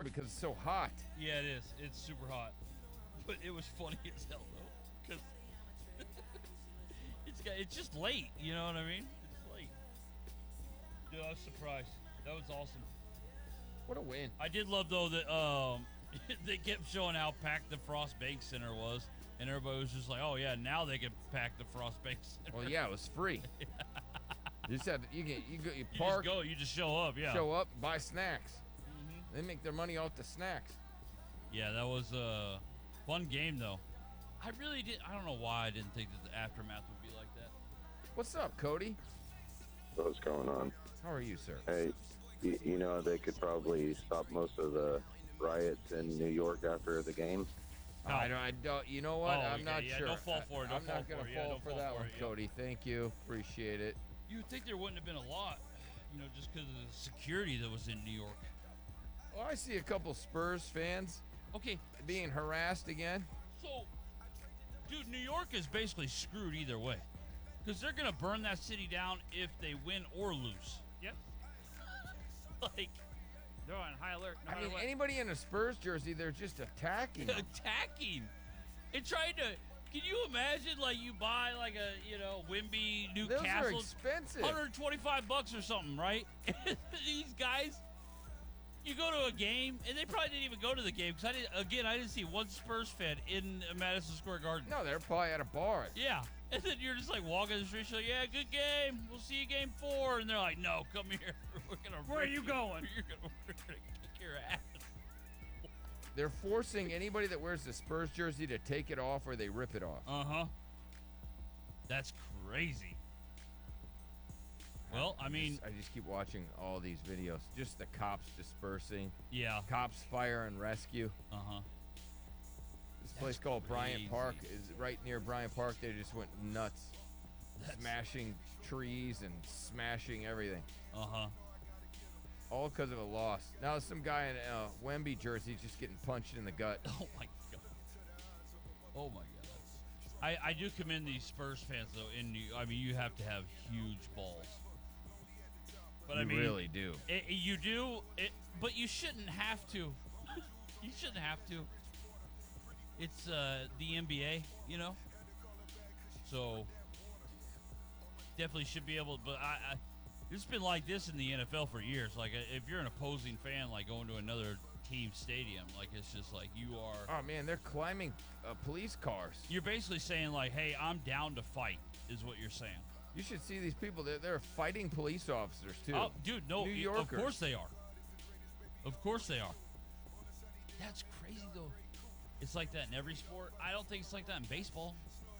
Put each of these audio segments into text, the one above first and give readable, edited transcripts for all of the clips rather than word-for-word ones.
because it's so hot. Yeah, it is. It's super hot. But it was funny as hell, though. Because it's just late. You know what I mean? It's late. Dude, I was surprised. That was awesome. What a win. I did love, though, that they kept showing how packed the Frost Bank Center was. And everybody was just like, oh, yeah, now they can pack the Frost Bank Center. Well, yeah, it was free. You just have you Just park, go, you just show up, yeah. show up, buy snacks. They make their money off the snacks. Yeah, that was a fun game, though. I don't know why I didn't think that the aftermath would be like that. What's up, Cody? What's going on? How are you, sir? Hey, you know, they could probably stop most of the riots in New York after the game. I don't. You know what? Oh, I'm okay, not yeah, sure. don't fall for it, don't I'm not fall gonna for it, yeah, fall don't for fall that for one, it, yeah. Cody. Thank you. Appreciate it. You would think there wouldn't have been a lot, just because of the security that was in New York. Well, I see a couple Spurs fans Okay, being harassed again. so, dude, New York is basically screwed either way. Because they're going to burn that city down if they win or lose. Yep. Like, They're on high alert. No I matter mean, what. anybody in a Spurs jersey, they're just attacking. attacking. And trying to, can you imagine, like, you buy, like, a, Wimby, Those are Newcastle, expensive. $125 or something, right? These guys, you go to a game, and they probably didn't even go to the game, because I didn't see one Spurs fan in Madison Square Garden. No, they're probably at a bar. Yeah. And then you're just like walking the street, you're like, yeah, good game. We'll see you game 4. And they're like, no, come here. Where are you going? We're gonna kick your ass. They're forcing anybody that wears the Spurs jersey to take it off or they rip it off. Uh-huh. That's crazy. Well, I mean, I just keep watching all these videos. Just the cops dispersing. yeah. Cops fire and rescue. Uh-huh. This place called crazy. Bryant Park is right near Bryant Park. They just went nuts. Smashing trees and smashing everything. Uh-huh. All because of a loss. Now some guy in a Wemby jersey just getting punched in the gut. Oh, my God. Oh, my God. I do commend these Spurs fans, though. You have to have huge balls. But You I mean, really do. You do, but you shouldn't have to. You shouldn't have to. It's the NBA, So definitely should be able. But it's been like this in the NFL for years. Like if you're an opposing fan, like going to another team stadium, like it's just like you are. Oh man, they're climbing police cars. You're basically saying like, "Hey, I'm down to fight," is what you're saying. You should see these people. They're fighting police officers too. Oh, dude, no, New of Yorkers. course they are. Of course they are. That's crazy though. It's like that in every sport. I don't think it's like that in baseball.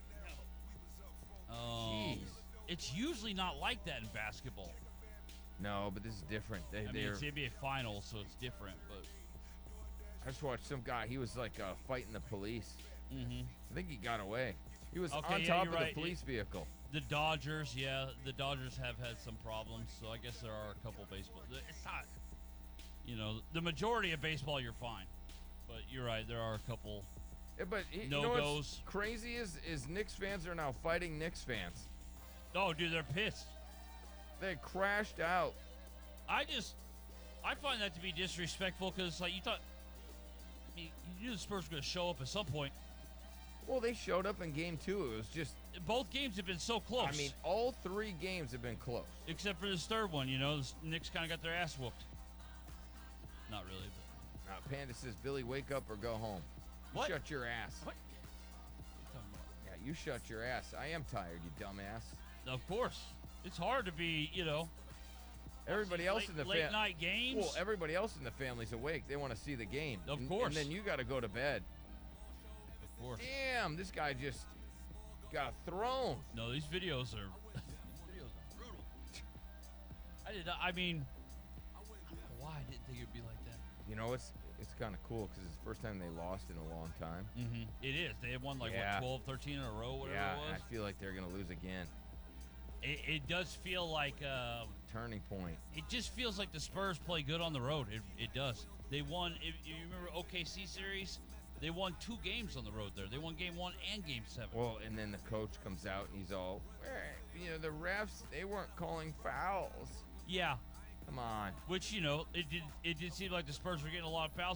Jeez. It's usually not like that in basketball. No, but this is different. I mean, They're. it's NBA Finals, so it's different. But I just watched some guy. He was like fighting the police. mm-hmm. I think he got away. He was Okay, on yeah, top you're of right. the police vehicle. the Dodgers, the Dodgers have had some problems. So I guess there are a couple baseball. It's not, the majority of baseball you're fine. But you're right, there are a couple. Yeah, but you No know what's goes. crazy is Knicks fans are now fighting Knicks fans. Oh, dude, they're pissed. They crashed out. I find that to be disrespectful because, like, you knew the Spurs were going to show up at some point. Well, they showed up in game 2. It was just, Both games have been so close. I mean, all 3 games have been close. except for this third one, the Knicks kind of got their ass whooped. Not really, but. Panda says, Billy, wake up or go home. You What? shut your ass. What? What are you talking about? Yeah, you shut your ass. I am tired, you dumbass. Of course. It's hard to be, Everybody else in the late night games. Well, everybody else in the family's awake. They want to see the game. Of And- course. And then you got to go to bed. Of course. Damn, this guy just got thrown. No, these videos are brutal. I don't know why I didn't think it would be like that. You know, it's kind of cool because it's the first time they lost in a long time. Mm-hmm. It is. They had won Yeah. 12, 13 in a row, whatever Yeah, it and I was. feel like they're going to lose again. It does feel like Turning point. it just feels like the Spurs play good on the road. It does. They won. If you remember OKC series, they won 2 games on the road there. They won game 1 and game 7. Well, and then the coach comes out and he's all, the refs, they weren't calling fouls. Yeah, Come on. which it did seem like the Spurs were getting a lot of fouls.